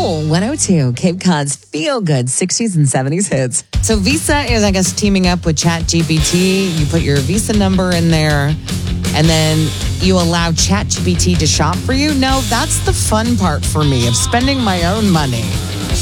Cool 102, Cape Cod's feel-good 60s and 70s hits. So Visa is, I guess, teaming up with ChatGPT. You put your Visa number in there, and then you allow ChatGPT to shop for you. No, that's the fun part for me of spending my own money.